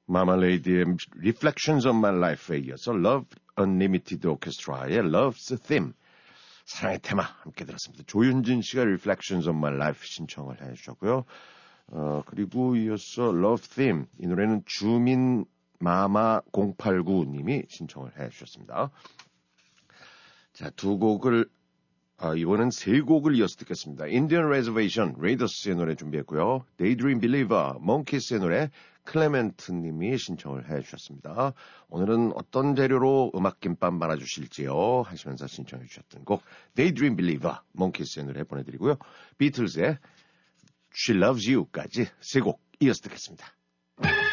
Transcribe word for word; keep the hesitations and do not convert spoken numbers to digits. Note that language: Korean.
마말레이드의 Reflections on My Life에 이어서 Love Unlimited Orchestra의 Love's Theme, 사랑의 테마 함께 들었습니다. 조윤진 씨가 Reflections on My Life 신청을 해주셨고요. 어, 그리고 이어서 Love Theme, 이 노래는 주민 마마 공팔구 님이 신청을 해주셨습니다. 자, 두 곡을 아, 이번엔 세 곡을 이어서 듣겠습니다. Indian Reservation, 레이더스의 노래 준비했고요. Daydream Believer, Monkeys의 노래 클레멘트 님이 신청을 해주셨습니다. 오늘은 어떤 재료로 음악김밥 말아주실지요 하시면서 신청해 주셨던 곡 Daydream Believer, Monkeys의 노래 보내드리고요. 비틀즈의 She Loves You까지 세 곡 이어서 듣겠습니다.